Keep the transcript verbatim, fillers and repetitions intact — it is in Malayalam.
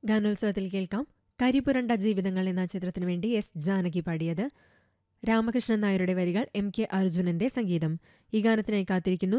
ഗാനോത്സവത്തിൽ കേൾക്കാം കരിപുരണ്ട ജീവിതങ്ങൾ എന്ന ചിത്രത്തിനു വേണ്ടി എസ് ജാനകി പാടിയത്. രാമകൃഷ്ണൻ നായരുടെ വരികൾ, എം കെ അർജുനന്റെ സംഗീതം. ഈ ഗാനത്തിനായി കാത്തിരിക്കുന്നു